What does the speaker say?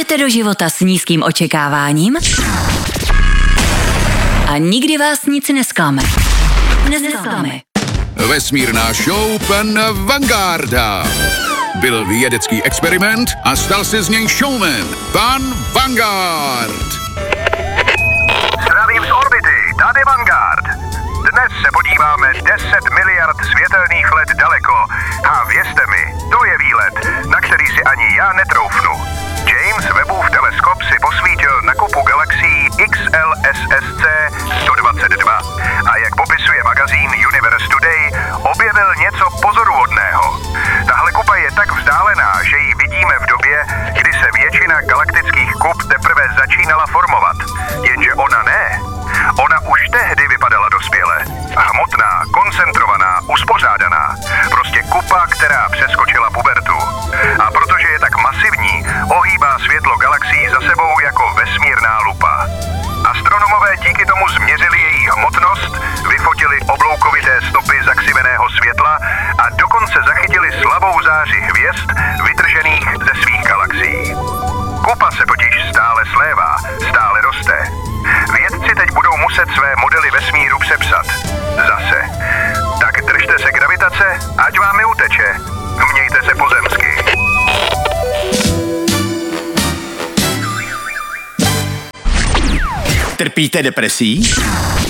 Jdete do života s nízkým očekáváním a nikdy vás nic nesklame. Vesmírná show Pan Vangarda. Byl vědecký experiment a stal se z něj showman. Pan Vanguard. Zdravím z orbity, tady Vanguard. Dnes se podíváme 10 miliard světelných let daleko a věřte mi, to je výlet, na který si ani já netroufnu. James Webbův teleskop si posvítil na kupu galaxií XLSSC 122 a jak popisuje magazín Universe Today, objevil něco pozoruhodného. Tahle kupa je tak vzdálená, že ji vidíme v době, kdy se většina galaktických kup teprve začínala formovat. Jenže ona ne. Ona už tehdy vypadala dospěle. Hmotná, koncentrovaná, uspořádaná. Prostě kupa, která přeskočila pubertu. A protože je tak masivní, ohýbá světlo galaxií za sebou jako vesmírná lupa. Astronomové díky tomu změřili její hmotnost, vyfotili obloukovité stopy zakřiveného světla a dokonce zachytili slabou záři hvězd vytržených ze svých galaxií. Kupa se totiž stále slévá, stále roste. Vědci teď budou muset své modely vesmíru přepsat. Zase. Tak držte se gravitace, ať vám neuteče. Mějte se pozemsky. Trpíte depresí?